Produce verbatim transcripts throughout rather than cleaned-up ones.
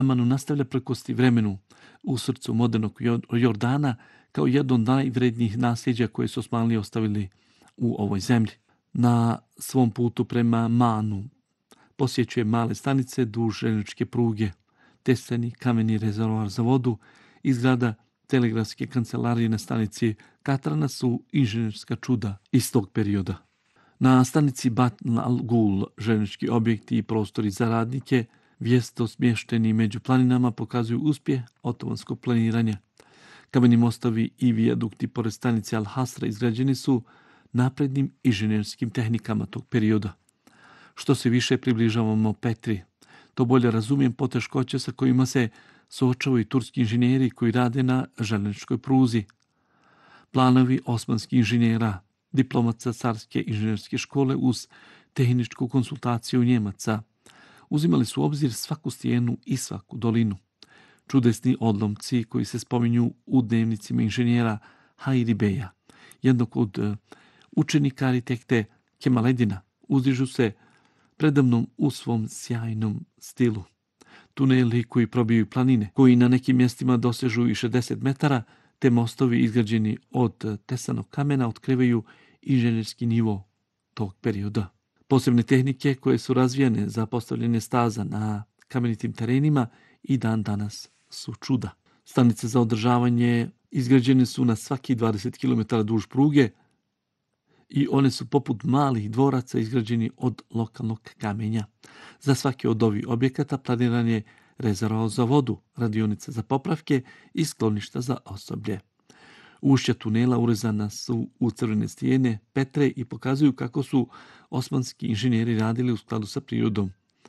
Amanu nastavlja prekosti vremenu u srcu modernog Jordana kao jedno od najvrednijih nasljeđa koje su Osmanlije ostavili u ovoj zemlji. Na svom putu prema Manu posjećuje male stanice duž željezničke pruge, testeni kameni rezervoar za vodu i zgrada telegrafske kancelarije na stanici Katrana su inženjerska čuda iz tog perioda. Na stanici Batn al-Gul željeznički objekti i prostori za radnike vjesto smješteni među planinama pokazuju uspjeh otomanskog planiranja. Kameni mostovi i vijadukti pored stanice Al-Hasra izgrađeni su naprednim inženjerskim tehnikama tog perioda. Što se više približavamo Petri, to bolje razumijem poteškoće sa kojima se suočavaju turski inženjeri koji rade na željezničkoj pruzi. Planovi osmanskih inženjera, diplomaca carske inženjerske škole uz tehničku konsultaciju Njemaca, uzimali su u obzir svaku stijenu i svaku dolinu. Čudesni odlomci koji se spominju u dnevnicima inženjera Hayri Beja, jednog od učenika arhitekte Kemaledina, uzdižu se predamnom u svom sjajnom stilu. Tuneli koji probijaju planine, koji na nekim mjestima dosežu i šezdeset metara, te mostovi izgrađeni od tesanog kamena otkrivaju inženjerski nivo tog perioda. Posebne tehnike koje su razvijene za postavljanje staza na kamenitim terenima i dan danas su čuda. Stanice za održavanje izgrađene su na svaki dvadeset kilometara duž pruge i one su poput malih dvoraca izgrađeni od lokalnog kamenja. Za svaki od ovih objekata planiran je rezervoar za vodu, radionica za popravke i skloništa za osoblje. Ušća tunela urezana su u crvene stijene Petre i pokazuju kako su osmanski inženjeri radili u skladu sa prirodom.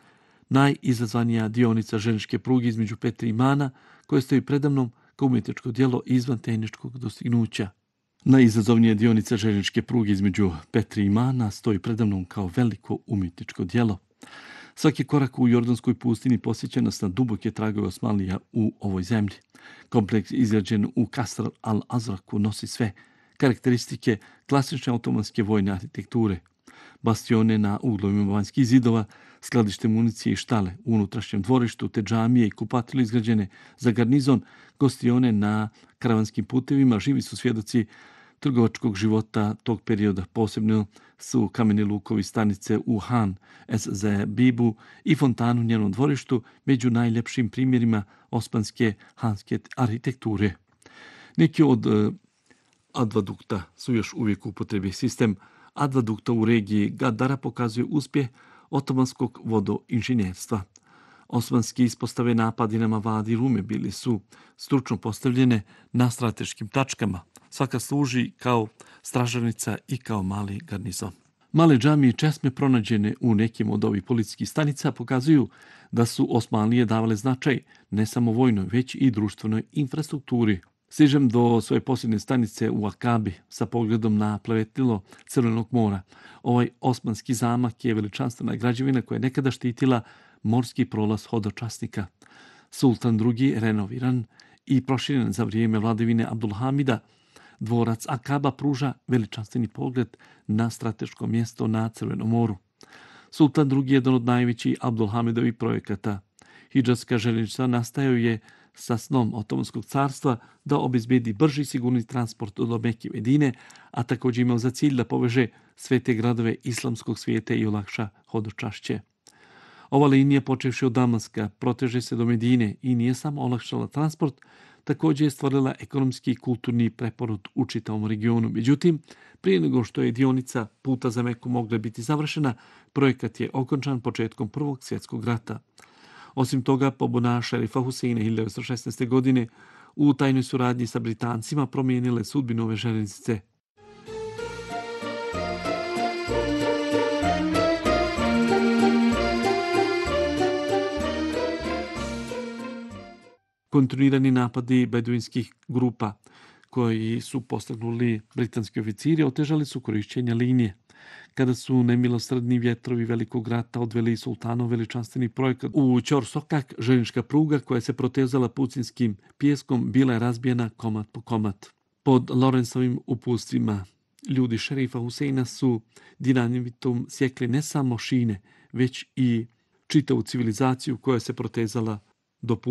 Najizazvanija dionica željezničke pruge između Petre i Mana, koje stoji predamnom kao umjetničko djelo izvan tehničkog dostignuća. Najizazovnija dionica željezničke pruge između Petre i Mana stoji predamnom kao veliko umjetničko djelo. Svaki korak u Jordanskoj pustinji posjeća nas na duboke tragove Osmanlija u ovoj zemlji. Kompleks izgrađen u Kasr al-Azraku nosi sve karakteristike klasične otomanske vojne arhitekture. Bastione na uglovima vanjskih zidova, skladište municije i štale u unutrašnjem dvorištu, te džamije i kupatilo izgrađene za garnizon, gostione na karavanskim putevima, živi su svjedoci trgovačkog života tog perioda. Posebno su kameni lukovi stanice u Han es Bibu i fontanu u njenom dvorištu među najljepšim primjerima osmanske hanske arhitekture. Neki od uh, advadukta su još uvijek u upotrebi. Sistem advadukta u regiji Gadara pokazuje uspjeh otomanskog vodoinženjerstva. Osmanski ispostave napadinama Vadi Rume bili su stručno postavljene na strateškim tačkama. Svaka služi kao stražarnica i kao mali garnizon. Male džamije i česme pronađene u nekim od ovih policijskih stanica pokazuju da su Osmanlije davale značaj ne samo vojnoj, već i društvenoj infrastrukturi. Stižem do svoje posljednje stanice u Akabi sa pogledom na plevetilo Crvenog mora. Ovaj osmanski zamak je veličanstvena građevina koja je nekada štitila morski prolaz hodočasnika. Sultan drugi, renoviran i proširen za vrijeme vladavine Abdulhamida, dvorac Akaba pruža veličanstveni pogled na strateško mjesto na Crvenom moru. Sultan drugi je jedan od najvećih Abdulhamidovih projekata. Hidžazska željeznica nastajao je sa snom Otomanskog carstva da obezbedi brži i sigurni transport od Mekke i Medine, a također imao za cilj da poveže sve te gradove islamskog svijeta i olakša hodočašće. Ova linija, počevši od Damaska, proteže se do Medine i nije samo olakšala transport, također je stvorila ekonomski i kulturni preporod u čitavom regionu. Međutim, prije nego što je dionica puta za Meku mogla biti završena, projekat je okončan početkom Prvog svjetskog rata. Osim toga, pobuna šerifa Huseina hiljadu devetsto šesnaeste. godine u tajnoj suradnji sa Britancima promijenile sudbinu ove željeznice. Kontinuirani napadi beduinskih grupa koji su postignuli britanski oficiri otežali su korišćenje linije. Kada su nemilosrdni vjetrovi velikog rata odveli sultanov veličanstveni projekat u Ćor Sokak, željeznička pruga koja se protezala pucinskim pijeskom bila je razbijena komad po komad. Pod Lorenzovim uputstvima ljudi šerifa Huseina su dinamitom sjekli ne samo šine, već i čitavu civilizaciju koja se protezala do